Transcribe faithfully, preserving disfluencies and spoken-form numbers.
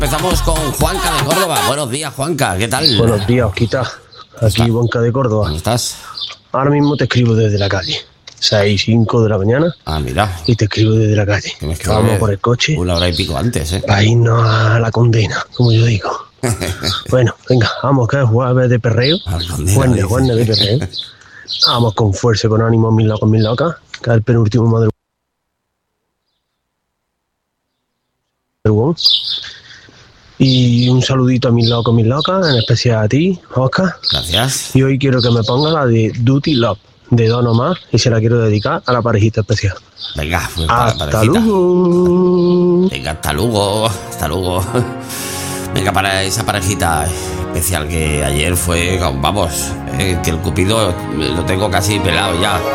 Empezamos con Juanca de Córdoba. Buenos días, Juanca, ¿qué tal? Buenos días, Osquita. Aquí Juanca de Córdoba. ¿Cómo estás? Ahora mismo te escribo desde la calle. seis y cinco de la mañana. Ah, mira. Y te escribo desde la calle. Que me Que vamos por el coche. Una hora y pico antes, ¿eh? Para irnos a la condena, como yo digo. Bueno, venga, vamos, que es jueves de perreo. Jueves, jueves de perreo. Vamos con fuerza, con ánimo, mil locos, mil locas. Que es el penúltimo madrugón. Y un saludito a mis locos, mis locas, en especial a ti, Oscar. Gracias. Y hoy quiero que me ponga la de Duty Love, de Don Omar, y se la quiero dedicar a la parejita especial. Venga, pues para hasta la parejita. Luego. Venga, hasta luego, hasta luego. Venga, para esa parejita especial que ayer fue, vamos, eh, que el cupido lo tengo casi pelado ya.